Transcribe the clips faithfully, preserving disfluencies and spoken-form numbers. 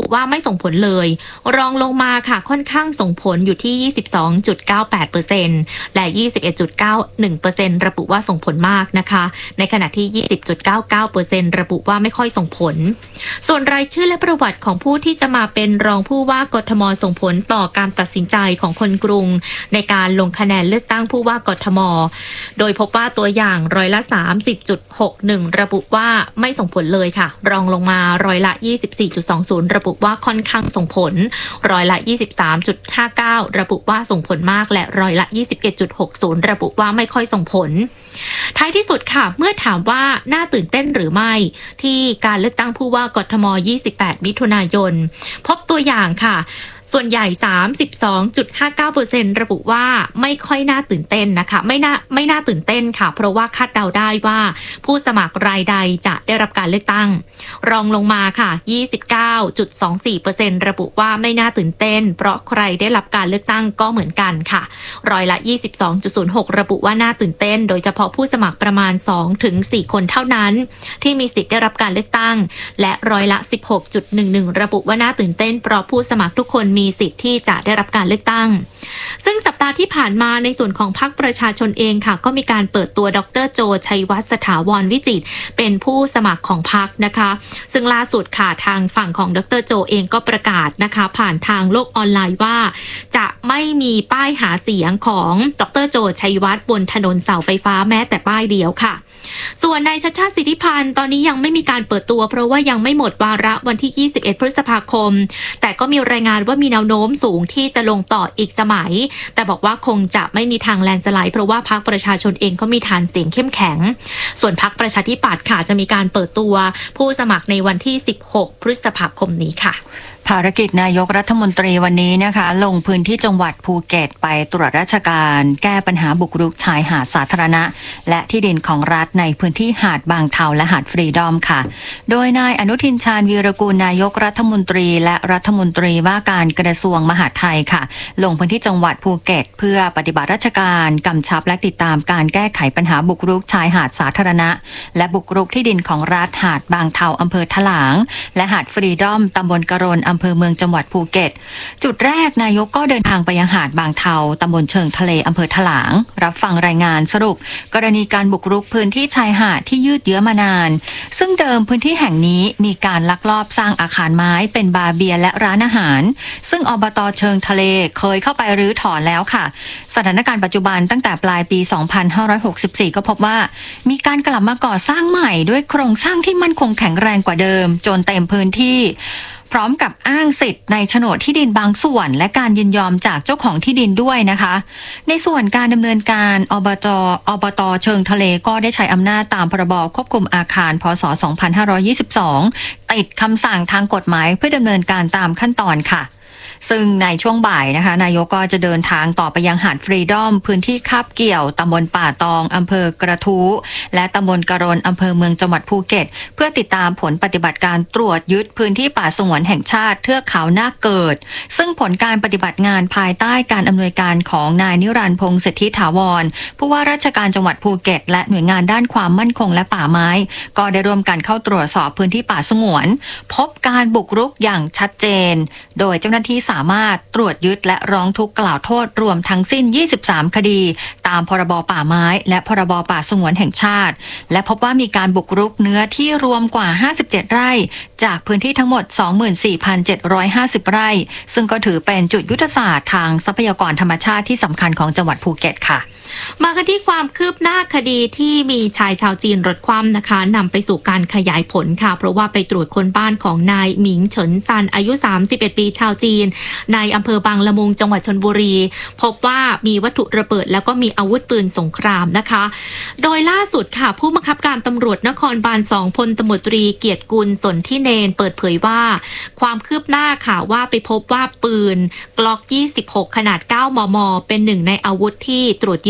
ว่าไม่ส่งผลเลยรองลงมาค่ะค่อนข้างส่งผลอยู่ที่ ยี่สิบสองจุดเก้าแปดเปอร์เซ็นต์ และ ยี่สิบเอ็ดจุดเก้าหนึ่งเปอร์เซ็นต์ ระบุว่าส่งผลมากนะคะในขณะที่ ยี่สิบจุดเก้าเก้าเปอร์เซ็นต์ ระบุว่าไม่ค่อยส่งผลส่วนรายชื่อและประวัติของผู้ที่จะมาเป็นรองผู้ว่ากทมส่งผลต่อการตัดสินใจของคนกรุงในการลงคะแนนเลือกตั้งผู้ว่ากทมโดยพบว่าตัวอย่างร้อยละ สามสิบจุดหกหนึ่ง ระบุว่าไม่ส่งผลเลยค่ะรองลงมาร้อยละ ยี่สิบสี่จุดสองศูนย์ ระบุว่าค่อนข้างส่งผลร้อยละ ยี่สิบสามจุดห้าเก้า ระบุว่าส่งผลมากและร้อยละ ยี่สิบเอ็ดจุดหกศูนย์ ระบุว่าไม่ค่อยส่งผลท้ายที่สุดค่ะเมื่อถามว่าน่าตื่นเต้นหรือไม่ที่การเลือกตั้งผู้ว่ากทมยี่สิบแปดมิถุนายนพบตัวอย่างค่ะส่วนใหญ่ สามสิบสองจุดห้าเก้าเปอร์เซ็นต์ ระบุว่าไม่ค่อยน่าตื่นเต้นนะคะไม่น่าไม่น่าตื่นเต้นค่ะเพราะว่าคาดเดาได้ว่าผู้สมัครรายใดจะได้รับการเลือกตั้งรองลงมาค่ะ ยี่สิบเก้าจุดสองสี่เปอร์เซ็นต์ ระบุว่าไม่น่าตื่นเต้นเพราะใครได้รับการเลือกตั้งก็เหมือนกันค่ะร้อยละ ยี่สิบสองจุดศูนย์หก ระบุว่าน่าตื่นเต้นโดยเฉพาะผู้สมัครประมาณ สองถึงสี่ คนเท่านั้นที่มีสิทธิ์ได้รับการเลือกตั้งและร้อยละ สิบหกจุดหนึ่งหนึ่ง ระบุว่าน่าตื่นเต้นเพราะผู้สมัครทุกคนมีสิทธิ์ที่จะได้รับการเลือกตั้งซึ่งสัปดาห์ที่ผ่านมาในส่วนของพรรคประชาชนเองค่ะก็มีการเปิดตัวดร.โจชัยวัฒน์สถาวรวิจิตรเป็นผู้สมัครของพรรคนะคะซึ่งล่าสุดค่ะทางฝั่งของดร.โจเองก็ประกาศนะคะผ่านทางโลกออนไลน์ว่าจะไม่มีป้ายหาเสียงของดร.โจชัยวัฒน์บนถนนเสาไฟฟ้าแม้แต่ป้ายเดียวค่ะส่วนนายชัชชาติสิทธิพันธ์ตอนนี้ยังไม่มีการเปิดตัวเพราะว่ายังไม่หมดวาระวันที่ยี่สิบเอ็ดพฤษภาคมแต่ก็มีรายงานว่ามีแนวโน้มสูงที่จะลงต่ออีกสมัยแต่บอกว่าคงจะไม่มีทางแลนสไลด์เพราะว่าพรรคประชาชนเองก็มีฐานเสียงเข้มแข็งส่วนพรรคประชาธิปัตย์ค่ะจะมีการเปิดตัวผู้สมัครในวันที่สิบหกพฤษภาคมนี้ค่ะภารกิจนายกรัฐมนตรีวันนี้นะคะลงพื้นที่จังหวัดภูเก็ตไปตรวจราชการแก้ปัญหาบุกรุกชายหาดสาธารณะและที่ดินของรัฐในพื้นที่หาดบางเทาและหาดฟรีดอมค่ะโดยนายอนุทินชาญวีรกูลนายกรัฐมนตรีและรัฐมนตรีว่าการกระทรวงมหาดไทยค่ะลงพื้นที่จังหวัดภูเก็ตเพื่อปฏิบัติราชการกำชับและติดตามการแก้ไขปัญหาบุกรุกชายหาดสาธารณะและบุกรุกที่ดินของรัฐหาดบางเทาอำเภอถลางและหาดฟรีดอมตำบลกะโรนอำเภอเมืองจังหวัดภูเก็ตจุดแรกนายกก็เดินทางไปยังหาดบางเทาตำบลเชิงทะเลอำเภอถลางรับฟังรายงานสรุปกรณีการบุกรุกพื้นที่ชายหาดที่ยืดเยื้อมานานซึ่งเดิมพื้นที่แห่งนี้มีการลักลอบสร้างอาคารไม้เป็นบาร์เบียร์และร้านอาหารซึ่งอบต.เชิงทะเลเคยเข้าไปรื้อถอนแล้วค่ะสถานการณ์ปัจจุบันตั้งแต่ปลายปีสองพันห้าร้อยหกสิบสี่ก็พบว่ามีการกลับมาก่อสร้างใหม่ด้วยโครงสร้างที่มั่นคงแข็งแรงกว่าเดิมจนเต็มพื้นที่พร้อมกับอ้างสิทธิ์ในโฉนดที่ดินบางส่วนและการยินยอมจากเจ้าของที่ดินด้วยนะคะในส่วนการดำเนินการอบจอบต.เชิงทะเลก็ได้ใช้อำนาจตามพรบควบคุมอาคารพ.ศ. สองพันห้าร้อยยี่สิบสองติดคำสั่งทางกฎหมายเพื่อดำเนินการตามขั้นตอนค่ะซึ่งในช่วงบ่ายนะคะนายกก็จะเดินทางต่อไปยังหาดฟรีดอมพื้นที่คาบเกี่ยวตำบลป่าตองอำเภอกระทู้และตำบลกะโรนอำเภอเมืองจังหวัดภูเก็ตเพื่อติดตามผลปฏิบัติการตรวจยึดพื้นที่ป่าสงวนแห่งชาติเทือกเขานาคเกิดซึ่งผลการปฏิบัติงานภายใต้การอำนวยการของนายนิรันดร์พงษ์สิทธิถาวรผู้ว่าราชการจังหวัดภูเก็ตและหน่วยงานด้านความมั่นคงและป่าไม้ก็ได้ร่วมกันเข้าตรวจสอบพื้นที่ป่าสงวนพบการบุกรุกอย่างชัดเจนโดยเจ้าหน้าที่สามารถตรวจยึดและร้องทุกข์กล่าวโทษรวมทั้งสิ้นยี่สิบสามคดีตามพรบป่าไม้และพรบป่าสงวนแห่งชาติและพบว่ามีการบุกรุกเนื้อที่รวมกว่าห้าสิบเจ็ดไร่จากพื้นที่ทั้งหมด สองหมื่นสี่พันเจ็ดร้อยห้าสิบ ไร่ซึ่งก็ถือเป็นจุดยุทธศาสตร์ทางทรัพยากรธรรมชาติที่สำคัญของจังหวัดภูเก็ตค่ะมากันที่ความคืบหน้าคดีที่มีชายชาวจีนรถคว่ำนะคะนำไปสู่การขยายผลค่ะเพราะว่าไปตรวจค้นบ้านของนายหมิงเฉินซันอายุสามสิบเอ็ดปีชาวจีนในอำเภอบางละมุงจังหวัดชลบุรีพบว่ามีวัตถุระเบิดแล้วก็มีอาวุธปืนสงครามนะคะโดยล่าสุดค่ะผู้บังคับการตำรวจนครบาลสองพลตำรวจตรีเกียรติกุลสนธิเนนเปิดเผยว่าความคืบหน้าค่ะว่าไปพบว่าปืนกล็อกยี่สิบหกขนาดเก้ามมเป็นหนึ่งในอาวุธที่ตรวจยึด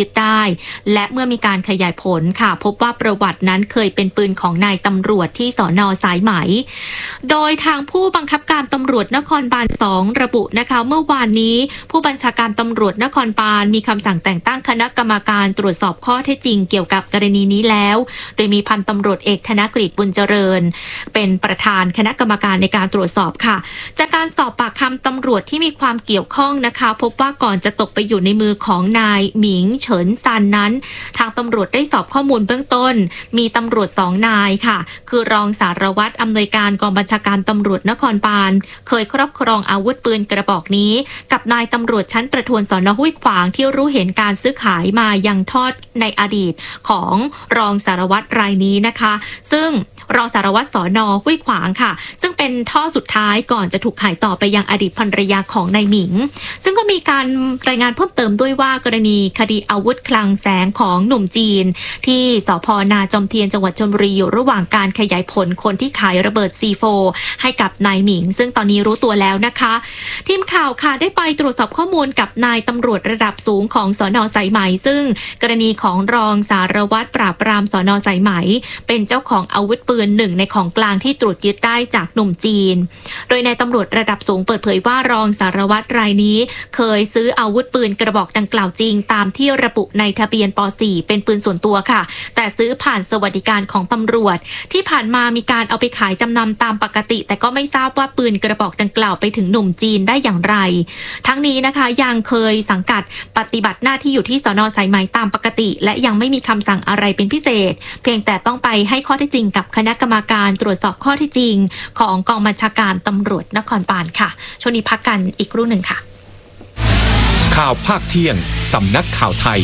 ดได้และเมื่อมีการขยายผลค่ะพบว่าประวัตินั้นเคยเป็นปืนของนายตำรวจที่สน.สายไหมโดยทางผู้บังคับการตำรวจนครบาลสองระบุนะคะเมื่อวานนี้ผู้บัญชาการตำรวจนครบาลมีคำสั่งแต่งตั้งคณะกรรมการตรวจสอบข้อเท็จจริงเกี่ยวกับกรณีนี้แล้วโดยมีพันตำรวจเอกธนกฤษบุญเจริญเป็นประธานคณะกรรมการในการตรวจสอบค่ะจากการสอบปากคำตำรวจที่มีความเกี่ยวข้องนะคะพบว่าก่อนจะตกไปอยู่ในมือของนายหมิงเฉินซันนั้นทางตำรวจได้สอบข้อมูลเบื้องต้นมีตำรวจสองนายค่ะคือรองสารวัตรอำนวยการกองบัญชาการตำรวจนครบาลเคยครอบครองอาวุธปืนกระบอกนี้กับนายตำรวจชั้นประทวนสน.ห้วยขวางที่รู้เห็นการซื้อขายมายังทอดในอดีตของรองสารวัตรรายนี้นะคะซึ่งรองสารวัตรสน.ห้วยขวางค่ะซึ่งเป็นท่อสุดท้ายก่อนจะถูกขายต่อไปยังอดีตภรรยาของนายหมิงซึ่งก็มีการรายงานเพิ่มเติมด้วยว่ากรณีคดีอาวุธคลังแสงของหนุ่มจีนที่สภ.นาจอมเทียนจังหวัดชลบุรีอยู่ระหว่างการขยายผลคนที่ขายระเบิด ซี โฟร์ ให้กับนายหมิงซึ่งตอนนี้รู้ตัวแล้วนะคะทีมข่าวค่ะได้ไปตรวจสอบข้อมูลกับนายตำรวจระดับสูงของสน.สายไหมซึ่งกรณีของรองสารวัตรปราบปรามสน.สายไหมเป็นเจ้าของอาวุธปืนหนึ่งในของกลางที่ตรวจยึดได้จากหนุ่มจีนโดยนายตำรวจระดับสูงเปิดเผยว่ารองสารวัตรรายนี้เคยซื้ออาวุธปืนกระบอกดังกล่าวจริงตามที่ระบุในทะเบียนป สี่ เป็นปืนส่วนตัวค่ะแต่ซื้อผ่านสวัสดิการของตำรวจที่ผ่านมามีการเอาไปขายจำนำตามปกติแต่ก็ไม่ทราบว่าปืนกระบอกดังกล่าวไปถึงหนุ่มจีนได้อย่างไรทั้งนี้นะคะยังเคยสังกัดปฏิบัติหน้าที่อยู่ที่สน.สายไหมตามปกติและยังไม่มีคำสั่งอะไรเป็นพิเศษเพียงแต่ต้องไปให้ข้อเท็จจริงกับคณะกรรมการตรวจสอบข้อเท็จจริงของกองบัญชาการตำรวจนครบาลค่ะช่วงนี้พักกันอีกครู่หนึ่งค่ะข่าวภาคเที่ยงสำนักข่าวไทย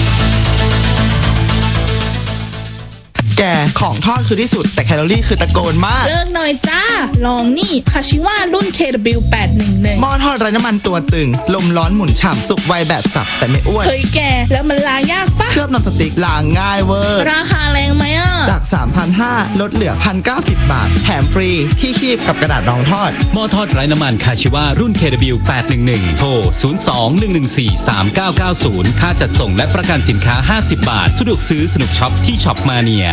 แกของทอดคือที่สุดแต่แคลอรี่คือตะโกนมากเลิกหน่อยจ้าลองนี่คาชิวะรุ่น เค ดับเบิลยู แปดหนึ่งหนึ่งหม้อทอดไร้น้ำมันตัวตึงลมร้อนหมุนฉ่ำสุกไวแบบสับแต่ไม่อ้วนเฮ้ยแกแล้วมันล้างยากปะเคลือบนอนสติ๊กล้างง่ายเวอร์ราคาแรงไหมอ่ะจาก สามพันห้าร้อย ลดเหลือ หนึ่งพันเก้าสิบ บาทแถมฟรีที่คีบกับกระดาษรองทอดหม้อทอดไร้น้ำมันคาชิวะรุ่น เค ดับเบิลยู แปดหนึ่งหนึ่ง โทร ศูนย์ สอง หนึ่ง หนึ่ง สี่ สาม เก้า เก้า ศูนย์ ค่าจัดส่งและประกันสินค้าห้าสิบบาทสะดวกซื้อสนุกช็อปที่ช็อปมาเนีย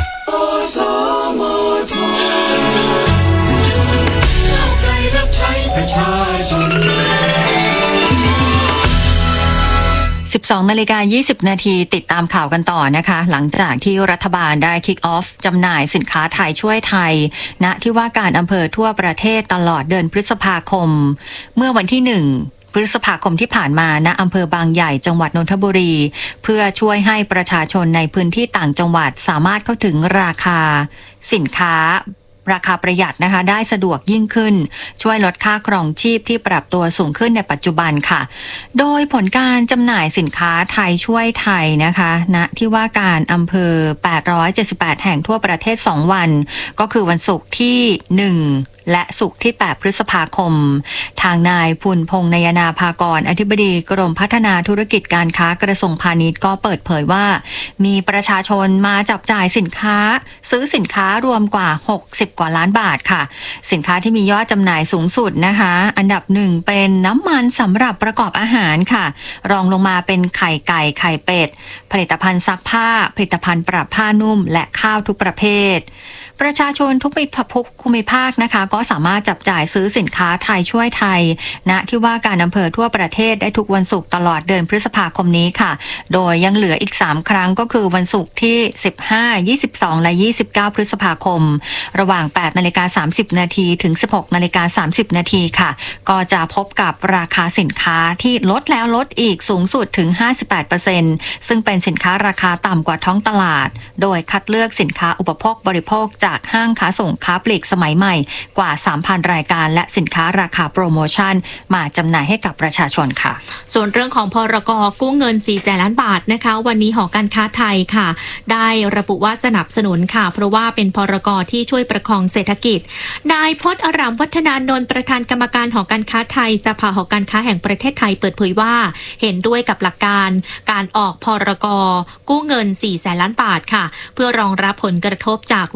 สิบสองนาฬิกายี่สิบนาทีติดตามข่าวกันต่อนะคะหลังจากที่รัฐบาลได้คิกออฟจำหน่ายสินค้าไทยช่วยไทยณที่ว่าการอำเภอทั่วประเทศตลอดเดือนพฤษภาคมเมื่อวันที่หนึ่งพฤษภาคมที่ผ่านมาณอำเภอบางใหญ่จังหวัดนนทบุรีเพื่อช่วยให้ประชาชนในพื้นที่ต่างจังหวัดสามารถเข้าถึงราคาสินค้าราคาประหยัดนะคะได้สะดวกยิ่งขึ้นช่วยลดค่าครองชีพที่ปรับตัวสูงขึ้นในปัจจุบันค่ะโดยผลการจำหน่ายสินค้าไทยช่วยไทยนะคะณที่ว่าการอำเภอแปดร้อยเจ็ดสิบแปดแห่งทั่วประเทศสองวันก็คือวันศุกร์ที่หนึ่งและศุกร์ที่แปดพฤษภาคมทางนายพุนพงษ์นยนาภากรอธิบดีกรมพัฒนาธุรกิจการค้ากระทรวงพาณิชย์ก็เปิดเผยว่ามีประชาชนมาจับจ่ายสินค้าซื้อสินค้ารวมกว่าหกสิบกว่าล้านบาทค่ะสินค้าที่มียอดจำหน่ายสูงสุดนะคะอันดับหนึ่งเป็นน้ำมันสำหรับประกอบอาหารค่ะรองลงมาเป็นไข่ไก่ไข่เป็ดผลิตภัณฑ์ซักผ้าผลิตภัณฑ์ปรับผ้านุ่มและข้าวทุกประเภทประชาชนทุกภูมิภาคนะคะก็สามารถจับจ่ายซื้อสินค้าไทยช่วยไทยณที่ว่าการอำเภอทั่วประเทศได้ทุกวันศุกร์ตลอดเดือนพฤษภาคมนี้ค่ะโดยยังเหลืออีกสามครั้งก็คือวันศุกร์ที่สิบห้า ยี่สิบสองและยี่สิบเก้าพฤษภาคมระหว่าง แปดนาฬิกาสามสิบนาทีถึง สิบหกนาฬิกาสามสิบนาทีค่ะก็จะพบกับราคาสินค้าที่ลดแล้วลดอีกสูงสุดถึง ห้าสิบแปดเปอร์เซ็นต์ ซึ่งเป็นสินค้าราคาต่ำกว่าท้องตลาดโดยคัดเลือกสินค้าอุปโภคบริโภคจากห้างค้าส่งค้าปลีกสมัยใหม่กว่า สามพัน รายการและสินค้าราคาโปรโมชั่นมาจำหน่ายให้กับประชาชนค่ะส่วนเรื่องของพรก.กู้เงินสี่แสนล้านบาทนะคะวันนี้หอการค้าไทยค่ะได้ระบุว่าสนับสนุนค่ะเพราะว่าเป็นพรก.ที่ช่วยประคองเศรษฐกิจนายพจน์อารามวัฒนานนท์ประธานกรรมการหอการค้าไทยสภาหอการค้าแห่งประเทศไทยเปิดเผยว่าเห็นด้วยกับหลักการการออกพรก.กู้เงินสี่แสนล้านบาทค่ะเพื่อรองรับผลกระทบจากวิกฤต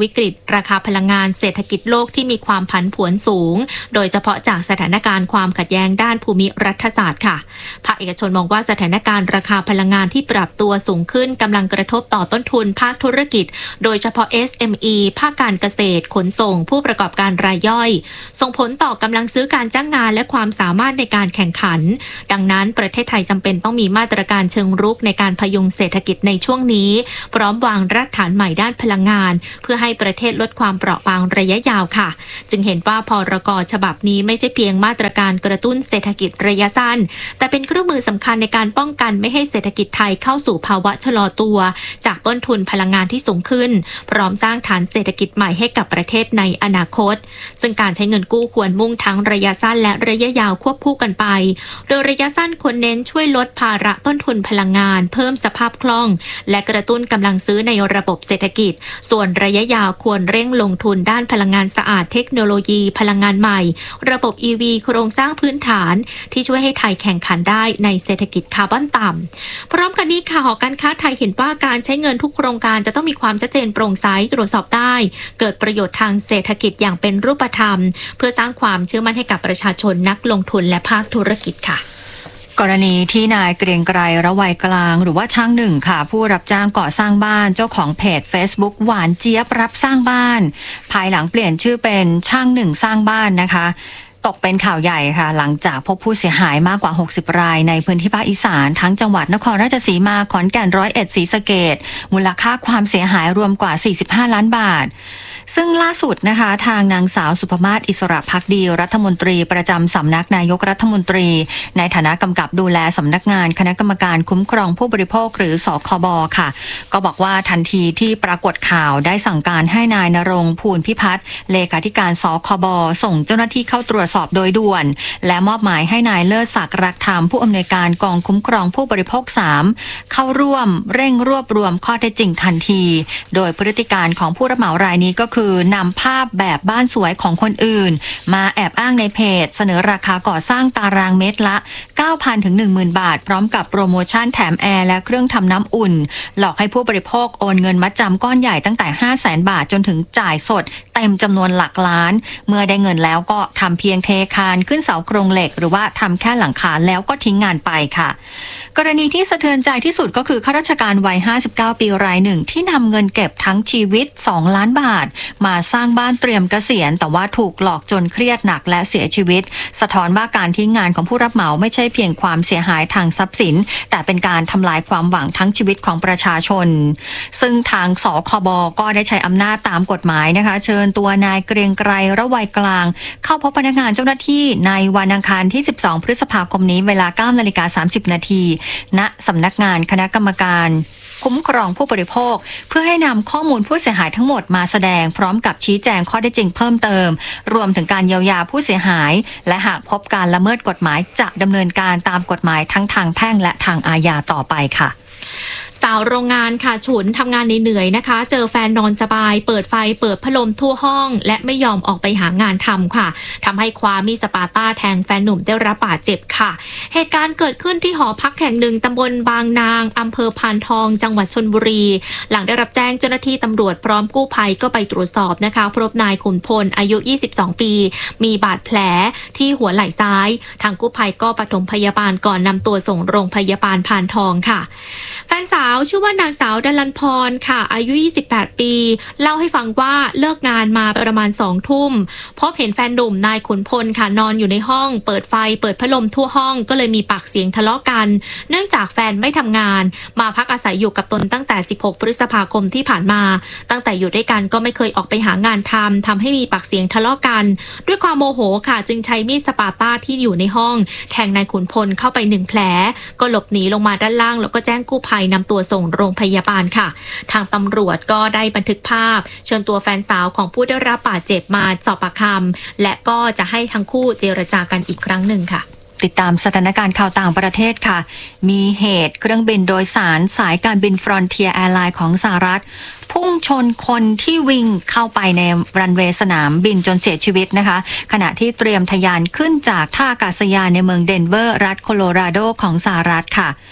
ราคาพลังงานเศรษฐกิจโลกที่มีความผันผวนสูงโดยเฉพาะจากสถานการณ์ความขัดแย้งด้านภูมิรัฐศาสตร์ค่ะภาคเอกชนมองว่าสถานการณ์ราคาพลังงานที่ปรับตัวสูงขึ้นกำลังกระทบต่อต้นทุนภาคธุรกิจโดยเฉพาะ เอส เอ็ม อี ภาคการเกษตรขนส่งผู้ประกอบการรายย่อยส่งผลต่อกำลังซื้อการจ้างงานและความสามารถในการแข่งขันดังนั้นประเทศไทยจำเป็นต้องมีมาตรการเชิงรุกในการพยุงเศรษฐกิจในช่วงนี้พร้อมวางรากฐานใหม่ด้านพลังงานเพื่อให้ประเทศลดความเปราะบางระยะยาวค่ะจึงเห็นว่าพรก.ฉบับนี้ไม่ใช่เพียงมาตรการกระตุ้นเศรษฐกิจระยะสั้นแต่เป็นเครื่องมือสำคัญในการป้องกันไม่ให้เศรษฐกิจไทยเข้าสู่ภาวะชะลอตัวจากต้นทุนพลังงานที่สูงขึ้นพร้อมสร้างฐานเศรษฐกิจใหม่ให้กับประเทศในอนาคตซึ่งการใช้เงินกู้ควรมุ่งทั้งระยะสั้นและระยะยาวควบคู่กันไปโดยระยะสั้นควรเน้นช่วยลดภาระต้นทุนพลังงานเพิ่มสภาพคล่องและกระตุ้นกำลังซื้อในระบบเศรษฐกิจส่วนระยะยาวควรเร่งลงทุนด้านพลังงานสะอาดเทคโนโลยีพลังงานใหม่ระบบ อี วี โครงสร้างพื้นฐานที่ช่วยให้ไทยแข่งขันได้ในเศรษฐกิจคาร์บอนต่ำพร้อมกันนี้ค่ะหอการค้าไทยเห็นว่าการใช้เงินทุกโครงการจะต้องมีความชัดเจนโปร่งใสตรวจสอบได้เกิดประโยชน์ทางเศรษฐกิจอย่างเป็นรูปธรรมเพื่อสร้างความเชื่อมั่นให้กับประชาชนนักลงทุนและภาคธุรกิจค่ะกรณีที่นายเกรียงไกรระไวยกลางหรือว่าช่างหนึ่งค่ะผู้รับจ้างก่อสร้างบ้านเจ้าของเพจ Facebook หวานเจี๊ยบรับสร้างบ้านภายหลังเปลี่ยนชื่อเป็นช่างหนึ่งสร้างบ้านนะคะตกเป็นข่าวใหญ่ค่ะหลังจากพบผู้เสียหายมากกว่าหกสิบรายในพื้นที่ภาคอีสานทั้งจังหวัดนครราชสีมาขอนแก่นร้อยเอ็ดศรีสะเกษมูลค่าความเสียหายรวมกว่าสี่สิบห้าล้านบาทซึ่งล่าสุดนะคะทางนางสาวสุภมาศอิสระภักดีรัฐมนตรีประจำสำนักนายกรัฐมนตรีในฐานะกำกับดูแลสำนักงานคณะกรรมการคุ้มครองผู้บริโภคหรือสคบค่ะก็บอกว่าทันทีที่ปรากฏข่าวได้สั่งการให้นายณรงค์ภูลพิพัฒน์เลขาธิการสคบส่งเจ้าหน้าที่เข้าตรวจสอบโดยด่วนและมอบหมายให้นายเลิศศักดิ์รักธรรมผู้อำนวยการกองคุ้มครองผู้บริโภคสามเข้าร่วมเร่งรวบรวมข้อเท็จจริงทันทีโดยพฤติการของผู้รับเหมารายนี้ก็คือนำภาพแบบบ้านสวยของคนอื่นมาแอบอ้างในเพจเสนอราคาก่อสร้างตารางเมตรละ เก้าพัน ถึง หนึ่งหมื่น บาทพร้อมกับโปรโมชั่นแถมแอร์และเครื่องทำน้ำอุ่นหลอกให้ผู้บริโภคโอนเงินมัดจำก้อนใหญ่ตั้งแต่ ห้าแสน บาทจนถึงจ่ายสดเต็มจำนวนหลักล้านเมื่อได้เงินแล้วก็ทำเพียงเทคานขึ้นเสาโครงเหล็กหรือว่าทำแค่หลังคาแล้วก็ทิ้งงานไปค่ะกรณีที่สะเทือนใจที่สุดก็คือข้าราชการวัยห้าสิบเก้าปีรายหนึ่งที่นำเงินเก็บทั้งชีวิตสองล้านบาทมาสร้างบ้านเตรียมเกษียณแต่ว่าถูกหลอกจนเครียดหนักและเสียชีวิตสะท้อนว่าการทิ้งงานของผู้รับเหมาไม่ใช่เพียงความเสียหายทางทรัพย์สินแต่เป็นการทำลายความหวังทั้งชีวิตของประชาชนซึ่งทางสคบก็ได้ใช้อำนาจตามกฎหมายนะคะเชิญตัวนายเกรียงไกรระไวยกลางเข้าพบพนักงานเจ้าหน้าที่ในวันอังคารที่สิบสองพฤษภาคมนี้เวลา เก้านาฬิกาสามสิบนาทีณสำนักงานคณะกรรมการคุ้มครองผู้บริโภคเพื่อให้นำข้อมูลผู้เสียหายทั้งหมดมาแสดงพร้อมกับชี้แจงข้อเท็จจริงเพิ่มเติมรวมถึงการเยียวยาผู้เสียหายและหากพบการละเมิดกฎหมายจะดำเนินการตามกฎหมายทั้งทางแพ่งและทางอาญาต่อไปค่ะสาวโรงงานค่ะฉุนทำงานเหนื่อยๆนะคะเจอแฟนนอนสบายเปิดไฟเปิดพัดลมทั่วห้องและไม่ยอมออกไปหางานทำค่ะทำให้คว้ามีดสปาต้าแทงแฟนหนุ่มได้รับบาดเจ็บค่ะเหตุการณ์เกิดขึ้นที่หอพักแห่งหนึ่งตำบลบางนางอำเภอพานทองจังหวัดชลบุรีหลังได้รับแจ้งเจ้าหน้าที่ตำรวจพร้อมกู้ภัยก็ไปตรวจสอบนะคะพบนายขุนพลอายุยี่สิบสองปีมีบาดแผลที่หัวไหล่ซ้ายทางกู้ภัยก็ปฐมพยาบาลก่อนนำตัวส่งโรงพยาบาลพานทองค่ะแฟนสาวชื่อว่านางสาวดลันพรค่ะอายุยี่สิบแปดปีเล่าให้ฟังว่าเลิกงานมาประมาณสองทุ่มพบเห็นแฟนหนุ่มนายขุนพลค่ะนอนอยู่ในห้องเปิดไฟเปิดพัดลมทั่วห้องก็เลยมีปากเสียงทะเลาะกันเนื่องจากแฟนไม่ทำงานมาพักอาศัยอยู่กับตนตั้งแต่สิบหกพฤษภาคมที่ผ่านมาตั้งแต่อยู่ด้วยกันก็ไม่เคยออกไปหางานทำทำให้มีปากเสียงทะเลาะกันด้วยความโมโหค่ะจึงใช้มีดสปาต้าที่อยู่ในห้องแทงนายขุนพลเข้าไปหนึ่งแผลก็หลบหนีลงมาด้านล่างแล้วก็แจ้งกู้ภัยนำตัวส่งโรงพยาบาลค่ะทางตำรวจก็ได้บันทึกภาพเชิญตัวแฟนสาวของผู้ได้รับบาดเจ็บมาสอบปากคำและก็จะให้ทั้งคู่เจรจากันอีกครั้งหนึ่งค่ะติดตามสถานการณ์ข่าวต่างประเทศค่ะมีเหตุเครื่องบินโดยสารสายการบิน Frontier Airlines ของสหรัฐพุ่งชนคนที่วิ่งเข้าไปในรันเวย์สนามบินจนเสียชีวิตนะคะขณะที่เตรียมทะยานขึ้นจากท่าอากาศยานในเมืองเดนเวอร์รัฐโคโลราโดของสหรัฐค่ะ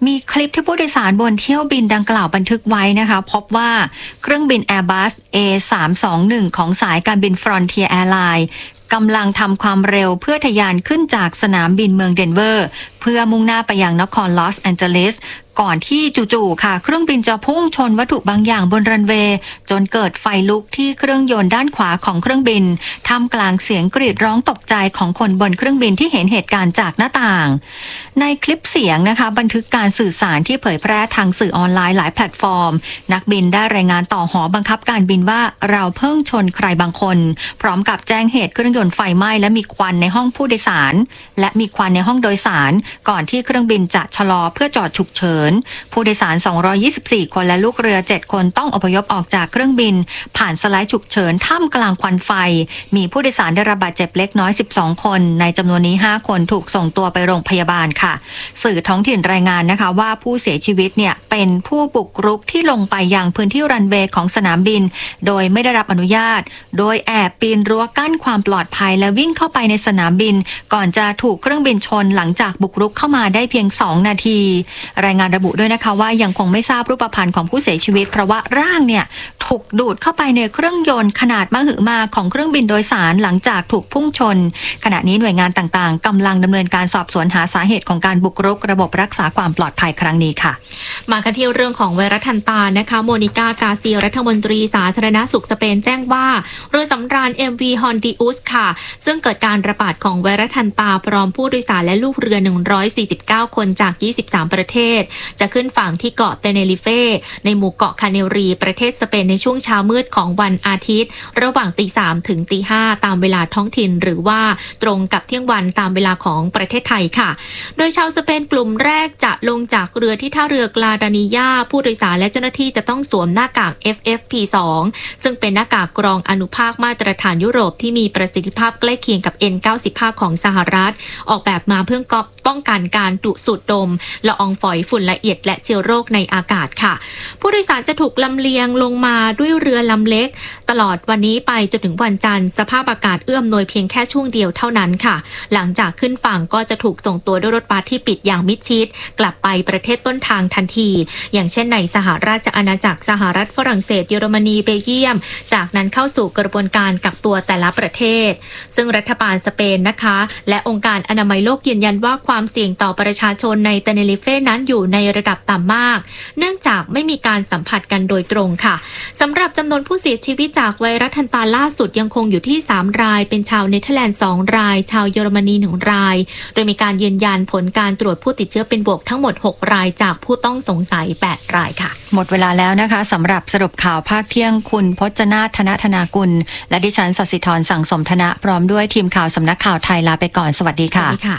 มีคลิปที่ผู้โดยสารบนเที่ยวบินดังกล่าวบันทึกไว้นะคะพบว่าเครื่องบิน Airbus เอ สามสองหนึ่ง ของสายการบิน Frontier Airlines กำลังทำความเร็วเพื่อทะยานขึ้นจากสนามบินเมืองเดนเวอร์เพื่อมุ่งหน้าไปยังนครลอสแอนเจลิสก่อนที่จู่ๆค่ะเครื่องบินจะพุ่งชนวัตถุบางอย่างบนรันเวย์จนเกิดไฟลุกที่เครื่องยนต์ด้านขวาของเครื่องบินท่ามกลางเสียงกรีดร้องตกใจของคนบนเครื่องบินที่เห็นเหตุการณ์จากหน้าต่างในคลิปเสียงนะคะบันทึกการสื่อสารที่เผยแพร่ทางสื่อออนไลน์หลายแพลตฟอร์มนักบินได้รายงานต่อหอบังคับการบินว่าเราเพิ่งชนใครบางคนพร้อมกับแจ้งเหตุเครื่องยนต์ไฟไหม้และมีควันในห้องผู้โดยสารและมีควันในห้องโดยสารก่อนที่เครื่องบินจะชะลอเพื่อจอดฉุกเฉินผู้โดยสารสองร้อยยี่สิบสี่คนและลูกเรือเจ็ดคนต้องอพยพออกจากเครื่องบินผ่านสไลด์ฉุกเฉินท่ามกลางควันไฟมีผู้โดยสารได้รับบาดเจ็บเล็กน้อยสิบสองคนในจำนวนนี้ห้าคนถูกส่งตัวไปโรงพยาบาลค่ะสื่อท้องถิ่นรายงานนะคะว่าผู้เสียชีวิตเนี่ยเป็นผู้บุกรุกที่ลงไปยังพื้นที่รันเวย์ของสนามบินโดยไม่ได้รับอนุญาตโดยแอบปีนรั้วกั้นความปลอดภัยและวิ่งเข้าไปในสนามบินก่อนจะถูกเครื่องบินชนหลังจากบุกรุกเข้ามาได้เพียงสองนาทีรายงานระบุด้วยนะคะว่ายังคงไม่ทราบรูปพรรณของผู้เสียชีวิตเพราะว่าร่างเนี่ยถูกดูดเข้าไปในเครื่องยนต์ขนาดมหึมาของเครื่องบินโดยสารหลังจากถูกพุ่งชนขณะนี้หน่วยงานต่างๆกำลังดำเนินการสอบสวนหาสาเหตุของการบุกรุกระบบรักษาความปลอดภัยครั้งนี้ค่ะมากันที่เรื่องของไวรัสทันตานะคะโมนิกากาเซียรัฐมนตรีสาธารณสุขสเปนแจ้งว่าเรือสำราญ เอ็ม วี Hondius ค่ะซึ่งเกิดการระบาดของไวรัสทันตาพร้อมผู้โดยสารและลูกเรือหนึ่งร้อยสี่สิบเก้าคนจากยี่สิบสามประเทศจะขึ้นฝั่งที่เกาะเตเนริเฟในหมู่เกาะคาเนรีประเทศสเปนในช่วงเช้ามืดของวันอาทิตย์ระหว่างตีสามถึงตีห้าตามเวลาท้องถิ่นหรือว่าตรงกับเที่ยงวันตามเวลาของประเทศไทยค่ะโดยชาวสเปนกลุ่มแรกจะลงจากเรือที่ท่าเรือกลาดานิยาผู้โดยสารและเจ้าหน้าที่จะต้องสวมหน้ากาก เอฟ เอฟ พี สอง ซึ่งเป็นหน้ากากกรองอนุภาคมาตรฐานยุโรปที่มีประสิทธิภาพใกล้เคียงกับ เอ็น เก้าสิบห้า ของสหรัฐออกแบบมาเพื่อป้องกันการดูดสูดดมละอองฝอยฝุ่นละเอียดและเชื้อโรคในอากาศค่ะผู้โดยสารจะถูกลำเลียงลงมาด้วยเรือลำเล็กตลอดวันนี้ไปจนถึงวันจันทร์สภาพอากาศเอื้อมหน่วยเพียงแค่ช่วงเดียวเท่านั้นค่ะหลังจากขึ้นฝั่งก็จะถูกส่งตัวด้วยรถบัสที่ปิดอย่างมิดชิดกลับไปประเทศต้นทางทันทีอย่างเช่นในสหราชอาณาจักรสหรัฐฝรั่งเศสเยอรมนีเบลเยียมจากนั้นเข้าสู่กระบวนการกักตัวแต่ละประเทศซึ่งรัฐบาลสเปนนะคะและองค์การอนามัยโลกยืนยันว่าความเสี่ยงต่อประชาชนในเตเนริเฟนั้นอยู่ในระดับต่ำมากเนื่องจากไม่มีการสัมผัสกันโดยตรงค่ะสำหรับจำนวนผู้เสียชีวิตจากไวรัสทันตาล่าสุดยังคงอยู่ที่สามรายเป็นชาวเนเธอร์แลนด์สองรายชาวเยอรมนีหนึ่งรายโดยมีการยืนยันผลการตรวจผู้ติดเชื้อเป็นบวกทั้งหมดหกรายจากผู้ต้องสงสัยแปดรายค่ะหมดเวลาแล้วนะคะสำหรับสรุปข่าวภาคเที่ยงคุณพจนาถ ธนธนากุลและดิฉันศศิธรสั่งสมธนะพร้อมด้วยทีมข่าวสำนักข่าวไทยลาไปก่อนสวัสดีค่ะสวัสดีค่ะ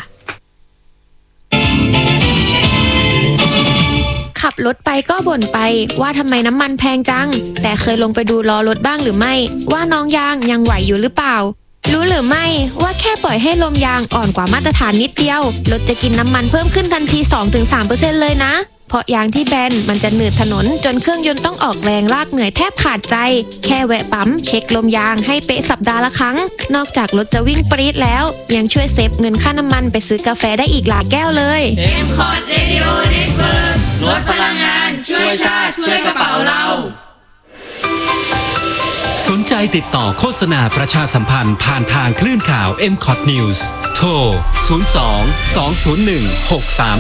ขับรถไปก็บ่นไปว่าทำไมน้ำมันแพงจังแต่เคยลงไปดูล้อรถบ้างหรือไม่ว่าน้องยางยังไหวอยู่หรือเปล่ารู้หรือไม่ว่าแค่ปล่อยให้ลมยางอ่อนกว่ามาตรฐานนิดเดียวรถจะกินน้ำมันเพิ่มขึ้นทันที สองถึงสามเปอร์เซ็นต์ เลยนะเพราะยางที่แบนมันจะหนืดถนนจนเครื่องยนต์ต้องออกแรงลากเหนื่อยแทบขาดใจแค่แวะปั๊มเช็คลมยางให้เป๊ะสัปดาห์ละครั้งนอกจากรถจะวิ่งปรี๊ดแล้วยังช่วยเซฟเงินค่าน้ำมันไปซื้อกาแฟได้อีกหลายแก้วเลยเอ็ม คอร์ด Radio Network ลดพลังงานช่วยชาติช่วยกระเป๋าเราสนใจติดต่อโฆษณาประชาสัมพันธ์ผ่านทางคลื่นข่าว เอ็ม คอร์ด News โทร ศูนย์ สอง สอง ศูนย์ หนึ่ง หก สาม